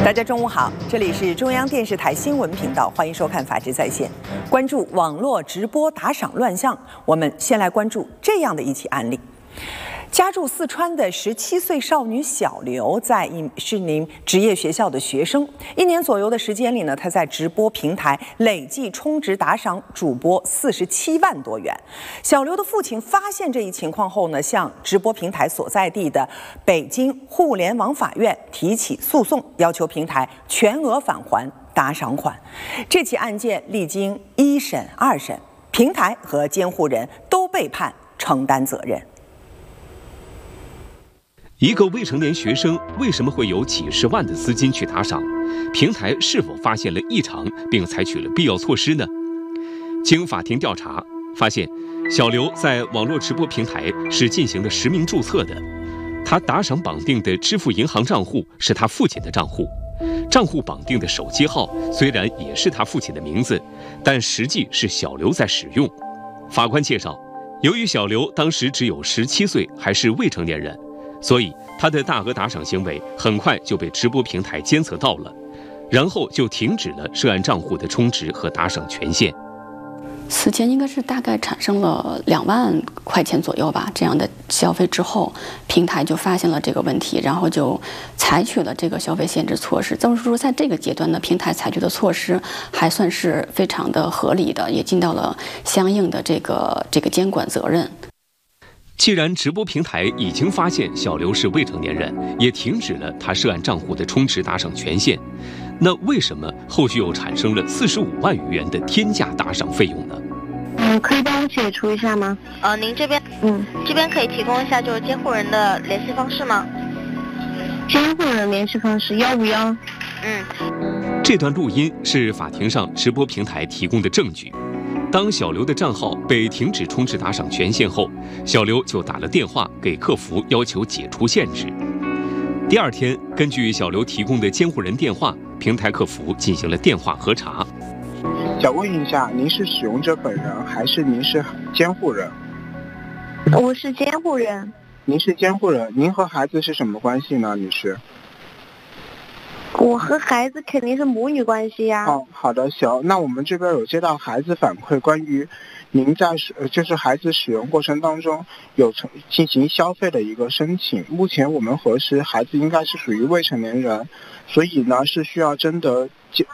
大家中午好，这里是中央电视台新闻频道，欢迎收看《法治在线》。关注网络直播打赏乱象，我们先来关注这样的一起案例。家住四川的17岁少女小刘，是名职业学校的学生。1年左右的时间里呢，她在直播平台累计充值打赏主播47万多元。小刘的父亲发现这一情况后呢，向直播平台所在地的北京互联网法院提起诉讼，要求平台全额返还打赏款。这起案件历经1审、2审，平台和监护人都被判承担责任。 一个未成年学生为什么会有几十万的资金去打赏？平台是否发现了异常，并采取了必要措施呢？经法庭调查发现，小刘在网络直播平台是进行了实名注册的，他打赏绑定的支付银行账户是他父亲的账户，账户绑定的手机号虽然也是他父亲的名字，但实际是小刘在使用。法官介绍，由于小刘当时只有17岁，还是未成年人，所以他的大额打赏行为很快就被直播平台监测到了，然后就停止了涉案账户的充值和打赏权限。 此前应该是大概产生了2万块钱左右吧，这样的消费之后，平台就发现了这个问题，然后就采取了这个消费限制措施。这么说，在这个阶段呢，平台采取的措施还算是非常的合理的，也尽到了相应的这个监管责任。 既然直播平台已经发现小刘是未成年人，也停止了他涉案账户的充值打赏权限，那为什么后续又产生了45万余元的天价打赏费用呢？ 可以帮我解除一下吗？ 您这边这边可以提供一下就是监护人的联系方式吗？ 监护人联系方式151。 这段录音是法庭上直播平台提供的证据。当小刘的账号被停止充值打赏权限后，小刘就打了电话给客服，要求解除限制。第2天，根据小刘提供的监护人电话，平台客服进行了电话核查。 想问一下，您是使用者本人还是您是监护人？ 我是监护人。 您是监护人，您和孩子是什么关系呢，女士？ 我和孩子肯定是母女关系呀。 好的，行。那我们这边有接到孩子反馈，关于您在就是孩子使用过程当中有进行消费的一个申请。目前我们核实孩子应该是属于未成年人，所以呢是需要征得